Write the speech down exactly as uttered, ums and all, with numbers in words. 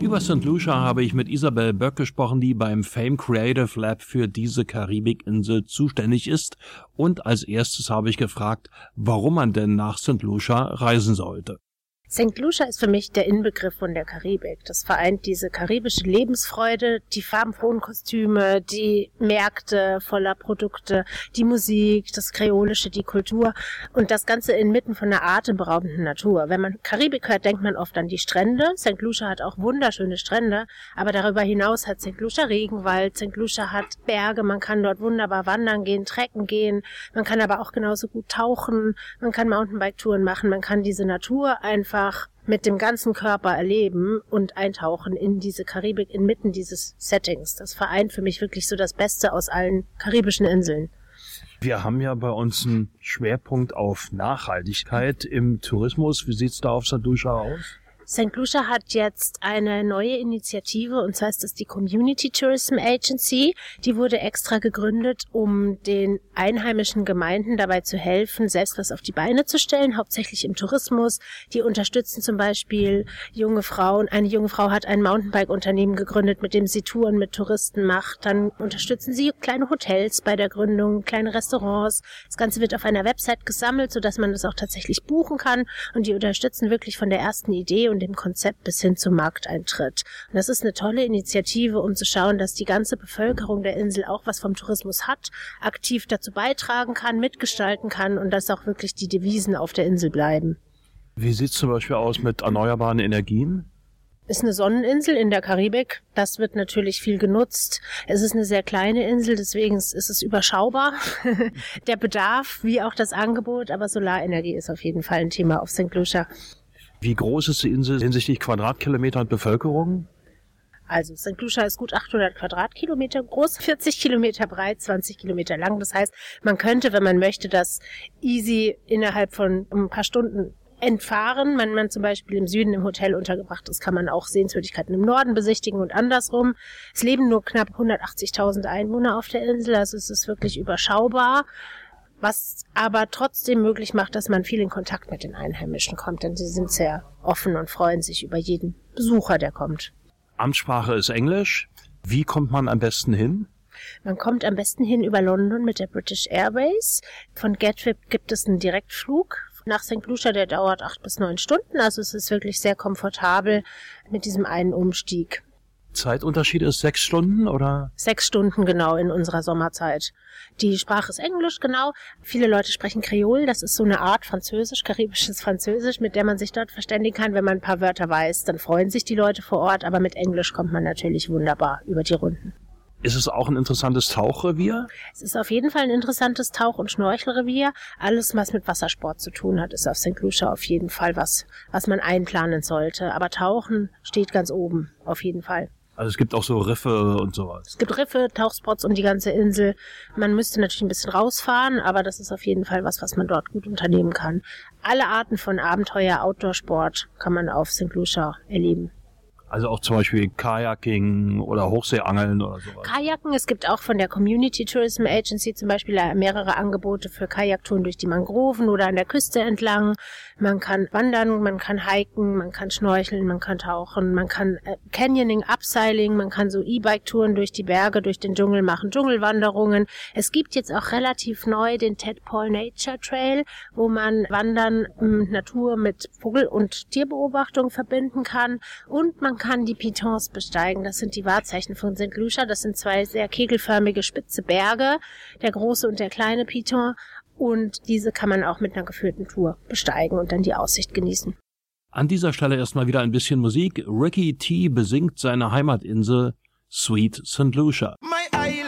Über Sankt Lucia habe ich mit Isabel Böck gesprochen, die beim Fame Creative Lab für diese Karibikinsel zuständig ist. Und als erstes habe ich gefragt, warum man denn nach Sankt Lucia reisen sollte. Sankt Lucia ist für mich der Inbegriff von der Karibik. Das vereint diese karibische Lebensfreude, die farbenfrohen Kostüme, die Märkte voller Produkte, die Musik, das Kreolische, die Kultur und das Ganze inmitten von einer atemberaubenden Natur. Wenn man Karibik hört, denkt man oft an die Strände. Sankt Lucia hat auch wunderschöne Strände, aber darüber hinaus hat Sankt Lucia Regenwald, Sankt Lucia hat Berge, man kann dort wunderbar wandern gehen, trecken gehen, man kann aber auch genauso gut tauchen, man kann Mountainbike-Touren machen, man kann diese Natur einfach mit dem ganzen Körper erleben und eintauchen in diese Karibik, inmitten dieses Settings. Das vereint für mich wirklich so das Beste aus allen karibischen Inseln. Wir haben ja bei uns einen Schwerpunkt auf Nachhaltigkeit im Tourismus. Wie sieht's da auf Sankt Lucia aus? Sankt Lucia hat jetzt eine neue Initiative, und zwar ist das die Community Tourism Agency. Die wurde extra gegründet, um den einheimischen Gemeinden dabei zu helfen, selbst was auf die Beine zu stellen, hauptsächlich im Tourismus. Die unterstützen zum Beispiel junge Frauen. Eine junge Frau hat ein Mountainbike-Unternehmen gegründet, mit dem sie Touren mit Touristen macht. Dann unterstützen sie kleine Hotels bei der Gründung, kleine Restaurants. Das Ganze wird auf einer Website gesammelt, sodass man das auch tatsächlich buchen kann. Und die unterstützen wirklich von der ersten Idee und dem Konzept bis hin zum Markteintritt. Und das ist eine tolle Initiative, um zu schauen, dass die ganze Bevölkerung der Insel auch was vom Tourismus hat, aktiv dazu beitragen kann, mitgestalten kann und dass auch wirklich die Devisen auf der Insel bleiben. Wie sieht es zum Beispiel aus mit erneuerbaren Energien? Ist eine Sonneninsel in der Karibik. Das wird natürlich viel genutzt. Es ist eine sehr kleine Insel, deswegen ist es überschaubar. Der Bedarf wie auch das Angebot, aber Solarenergie ist auf jeden Fall ein Thema auf Sankt Lucia. Wie groß ist die Insel hinsichtlich Quadratkilometer und Bevölkerung? Also Sankt Lucia ist gut achthundert Quadratkilometer groß, vierzig Kilometer breit, zwanzig Kilometer lang. Das heißt, man könnte, wenn man möchte, das easy innerhalb von ein paar Stunden entfahren. Wenn man zum Beispiel im Süden im Hotel untergebracht ist, kann man auch Sehenswürdigkeiten im Norden besichtigen und andersrum. Es leben nur knapp hundertachtzigtausend Einwohner auf der Insel, also es ist wirklich überschaubar. Was aber trotzdem möglich macht, dass man viel in Kontakt mit den Einheimischen kommt, denn sie sind sehr offen und freuen sich über jeden Besucher, der kommt. Amtssprache ist Englisch. Wie kommt man am besten hin? Man kommt am besten hin über London mit der British Airways. Von Gatwick gibt es einen Direktflug nach Sankt Lucia, der dauert acht bis neun Stunden, also es ist wirklich sehr komfortabel mit diesem einen Umstieg. Zeitunterschied ist sechs Stunden, oder? Sechs Stunden, genau, in unserer Sommerzeit. Die Sprache ist Englisch, genau. Viele Leute sprechen Kreol. Das ist so eine Art Französisch, karibisches Französisch, mit der man sich dort verständigen kann. Wenn man ein paar Wörter weiß, dann freuen sich die Leute vor Ort. Aber mit Englisch kommt man natürlich wunderbar über die Runden. Ist es auch ein interessantes Tauchrevier? Es ist auf jeden Fall ein interessantes Tauch- und Schnorchelrevier. Alles, was mit Wassersport zu tun hat, ist auf Sankt Lucia auf jeden Fall was, was man einplanen sollte. Aber Tauchen steht ganz oben, auf jeden Fall. Also es gibt auch so Riffe und sowas. Es gibt Riffe, Tauchspots um die ganze Insel. Man müsste natürlich ein bisschen rausfahren, aber das ist auf jeden Fall was, was man dort gut unternehmen kann. Alle Arten von Abenteuer, Outdoor-Sport kann man auf Sankt Lucia erleben. Also auch zum Beispiel Kajaking oder Hochseeangeln oder sowas. Kajaken, es gibt auch von der Community Tourism Agency zum Beispiel mehrere Angebote für Kajaktouren durch die Mangroven oder an der Küste entlang. Man kann wandern, man kann hiken, man kann schnorcheln, man kann tauchen, man kann äh, Canyoning, Upseiling, man kann so E-Bike-Touren durch die Berge, durch den Dschungel machen, Dschungelwanderungen. Es gibt jetzt auch relativ neu den Tadpole Nature Trail, wo man Wandern, m, Natur mit Vogel- und Tierbeobachtung verbinden kann, und man kann die Pitons besteigen. Das sind die Wahrzeichen von Sankt Lucia. Das sind zwei sehr kegelförmige, spitze Berge, der große und der kleine Piton. Und diese kann man auch mit einer geführten Tour besteigen und dann die Aussicht genießen. An dieser Stelle erstmal wieder ein bisschen Musik. Ricky T besingt seine Heimatinsel Sweet Sankt Lucia.